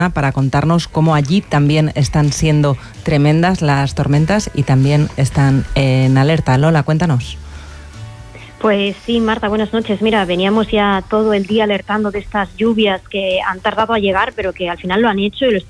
para contarnos cómo allí también están siendo tremendas las tormentas y también están en alerta. Lola, cuéntanos. Pues sí, Marta, buenas noches. Mira, veníamos ya todo el día alertando de estas lluvias que han tardado a llegar, pero que al final lo han hecho y lo